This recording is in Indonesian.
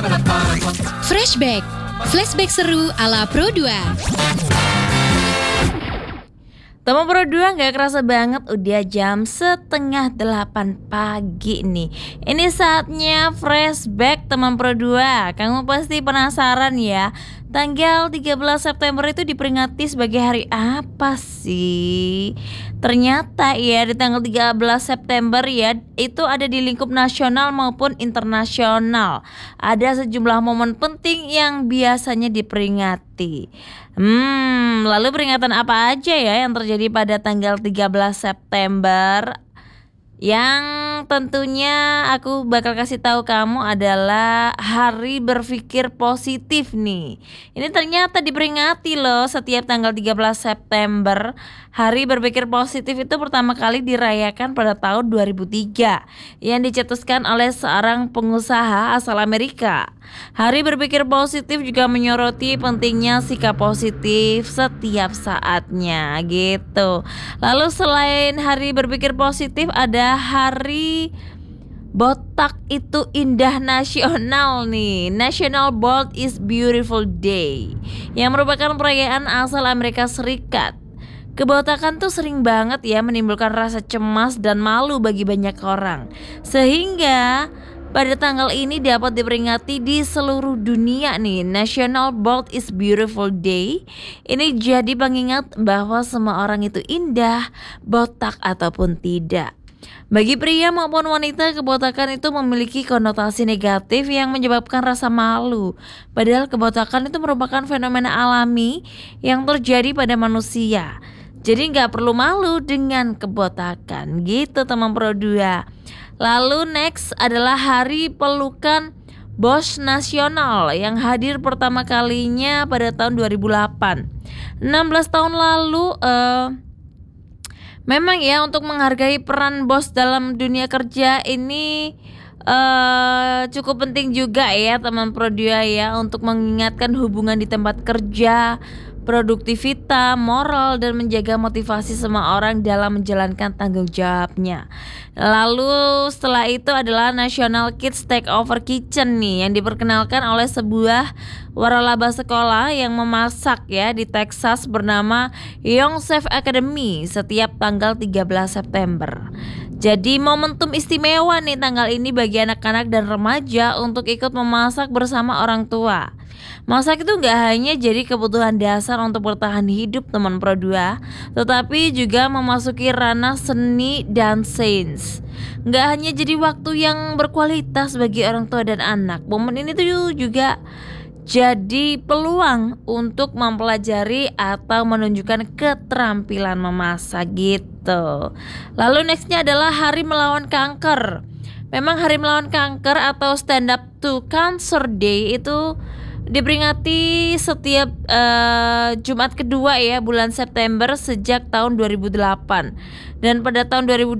Freshback, flashback seru ala Pro 2. Teman Pro 2 gak kerasa banget udah jam 7:30 pagi nih. Ini saatnya flashback teman Pro 2. Kamu pasti penasaran ya, tanggal 13 September itu diperingati sebagai hari apa sih? Ternyata ya di tanggal 13 September ya itu ada di lingkup nasional maupun internasional. Ada sejumlah momen penting yang biasanya diperingati. Lalu peringatan apa aja ya yang terjadi pada tanggal 13 September? Yang tentunya aku bakal kasih tahu kamu adalah Hari Berpikir Positif nih. Ini ternyata diperingati loh setiap tanggal 13 September. Hari Berpikir Positif itu pertama kali dirayakan pada tahun 2003 yang dicetuskan oleh seorang pengusaha asal Amerika. Hari Berpikir Positif juga menyoroti pentingnya sikap positif setiap saatnya gitu. Lalu selain Hari Berpikir Positif ada Hari Botak itu Indah Nasional nih, National Bald is Beautiful Day, yang merupakan perayaan asal Amerika Serikat. Kebotakan tuh sering banget ya menimbulkan rasa cemas dan malu bagi banyak orang, sehingga pada tanggal ini dapat diperingati di seluruh dunia nih. National Bald is Beautiful Day ini jadi pengingat bahwa semua orang itu indah, botak ataupun tidak. Bagi pria maupun wanita, kebotakan itu memiliki konotasi negatif yang menyebabkan rasa malu. Padahal kebotakan itu merupakan fenomena alami yang terjadi pada manusia. Jadi gak perlu malu dengan kebotakan gitu teman Pro 2. Lalu next adalah Hari Pelukan Bos Nasional yang hadir pertama kalinya pada tahun 2008. 16 tahun lalu memang ya untuk menghargai peran bos dalam dunia kerja ini cukup penting juga ya teman Pro 2 ya, untuk mengingatkan hubungan di tempat kerja, produktivitas, moral, dan menjaga motivasi semua orang dalam menjalankan tanggung jawabnya. Lalu setelah itu adalah National Kids Takeover Kitchen nih, yang diperkenalkan oleh sebuah waralaba sekolah yang memasak ya di Texas bernama Young Chef Academy setiap tanggal 13 September. Jadi momentum istimewa nih tanggal ini bagi anak-anak dan remaja untuk ikut memasak bersama orang tua. Masak itu gak hanya jadi kebutuhan dasar untuk bertahan hidup teman Pro 2, tetapi juga memasuki ranah seni dan sains. Gak hanya jadi waktu yang berkualitas bagi orang tua dan anak, momen ini tuh juga jadi peluang untuk mempelajari atau menunjukkan keterampilan memasak gitu. Lalu nextnya adalah Hari Melawan Kanker. Memang Hari Melawan Kanker atau Stand Up to Cancer Day itu diperingati setiap Jumat kedua ya bulan September sejak tahun 2008. Dan pada tahun